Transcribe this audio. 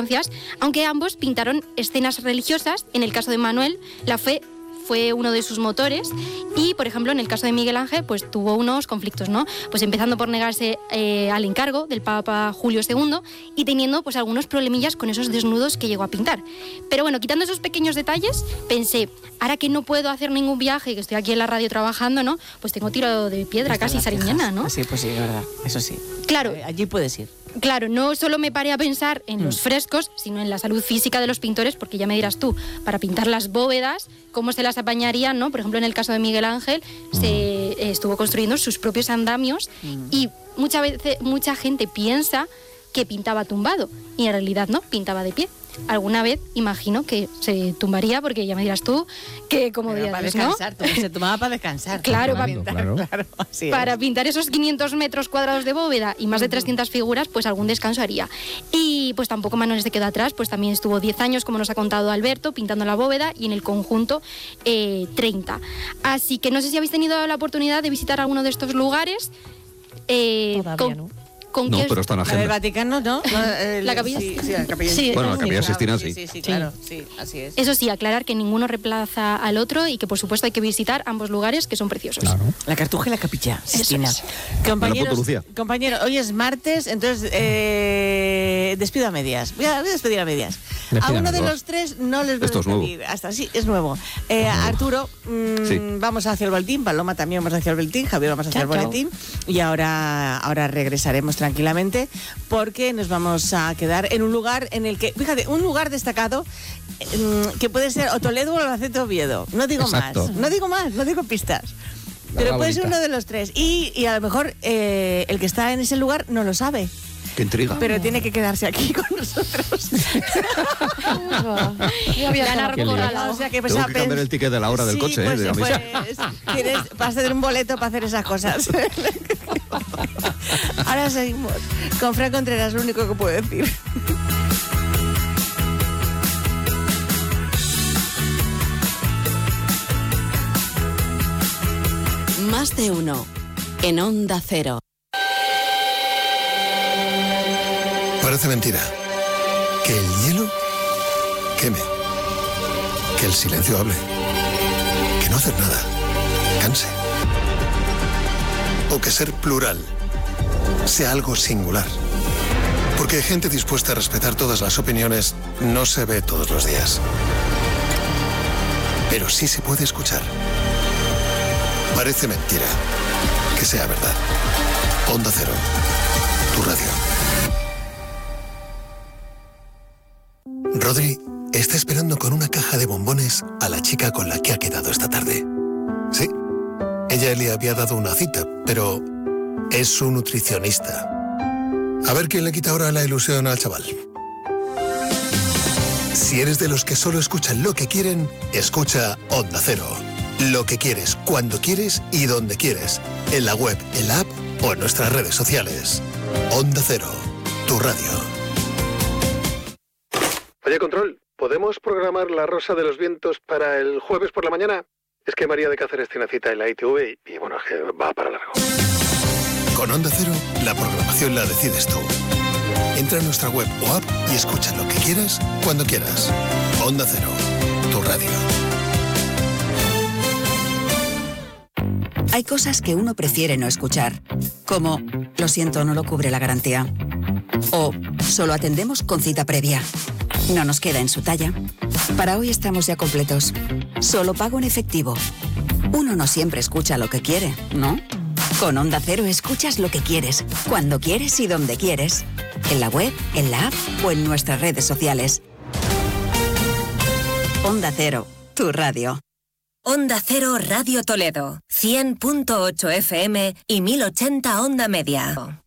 circunstancias, aunque ambos pintaron escenas religiosas. En el caso de Manuel, la fe fue uno de sus motores y, por ejemplo, en el caso de Miguel Ángel, pues tuvo unos conflictos, ¿no? Pues empezando por negarse al encargo del Papa Julio II y teniendo pues algunos problemillas con esos desnudos que llegó a pintar. Pero bueno, quitando esos pequeños detalles, pensé, ahora que no puedo hacer ningún viaje y que estoy aquí en la radio trabajando, ¿no? Pues tengo tiro de piedra casi Sariñana, ¿no? Sí, pues sí, es verdad, eso sí. Claro. Allí puedes ir. Claro, no solo me paré a pensar en los frescos, sino en la salud física de los pintores, porque ya me dirás tú, para pintar las bóvedas, cómo se las apañarían, ¿no? Por ejemplo, en el caso de Miguel Ángel, se estuvo construyendo sus propios andamios y mucha gente piensa que pintaba tumbado y en realidad no, pintaba de pie. Alguna vez imagino que se tumbaría, porque ya me dirás tú que como para descansar, ¿no? Se tomaba para descansar. Claro, para pintar, claro, para pintar esos 500 metros cuadrados de bóveda y más de 300 figuras, pues algún descanso haría. Y pues tampoco Manuel se quedó atrás, pues también estuvo 10 años, como nos ha contado Alberto, pintando la bóveda y en el conjunto 30. Así que no sé si habéis tenido la oportunidad de visitar alguno de estos lugares. Todavía no. No, pero está en la agenda. El Vaticano, ¿no? La Capilla Sistina. Sí, la Capilla sí. Bueno, la Capilla Sistina sí. Sí, claro, sí, así es. Eso sí, aclarar que ninguno reemplaza al otro y que por supuesto hay que visitar ambos lugares que son preciosos. Claro. La Cartuja y la Capilla Sistina. Es. Compañeros, hoy es martes, entonces despido a medias. Voy a despedir a medias. A uno de los tres no les voy a despedir. Hasta sí, es nuevo. Arturo, vamos hacia el boletín, Paloma también vamos hacia el boletín, Javier vamos hacia el boletín y ahora regresaremos tranquilamente porque nos vamos a quedar en un lugar en el que, fíjate, un lugar destacado que puede ser o Toledo o Albacete o Oviedo. No digo Exacto. más, no digo pistas. Pero puede ser uno de los tres. Y a lo mejor el que está en ese lugar no lo sabe. ¡Qué intriga! Pero tiene que quedarse aquí con nosotros. Ganar o sea, que tengo que cambiar el ticket de la hora del coche. Vas a tener un boleto para hacer esas cosas. Ahora seguimos con Fran Contreras, lo único que puedo decir. Más de uno en Onda Cero. Parece mentira que el hielo queme, que el silencio hable, que no hacer nada canse, o que ser plural sea algo singular. Porque gente dispuesta a respetar todas las opiniones no se ve todos los días. Pero sí se puede escuchar. Parece mentira que sea verdad. Onda Cero, tu radio. Rodri está esperando con una caja de bombones a la chica con la que ha quedado esta tarde. Sí, ella le había dado una cita, pero es su nutricionista. A ver quién le quita ahora la ilusión al chaval. Si eres de los que solo escuchan lo que quieren, escucha Onda Cero. Lo que quieres, cuando quieres y donde quieres. En la web, en la app o en nuestras redes sociales. Onda Cero, tu radio. Oye, Control, ¿podemos programar La Rosa de los Vientos para el jueves por la mañana? Es que María de Cáceres tiene cita en la ITV y bueno, es que va para largo. Con Onda Cero, la programación la decides tú. Entra en nuestra web o app y escucha lo que quieras, cuando quieras. Onda Cero, tu radio. Hay cosas que uno prefiere no escuchar, como lo siento, no lo cubre la garantía. O solo atendemos con cita previa. No nos queda en su talla. Para hoy estamos ya completos. Solo pago en efectivo. Uno no siempre escucha lo que quiere, ¿no? Con Onda Cero escuchas lo que quieres, cuando quieres y donde quieres. En la web, en la app o en nuestras redes sociales. Onda Cero, tu radio. Onda Cero Radio Toledo, 100.8 FM y 1080 Onda Media.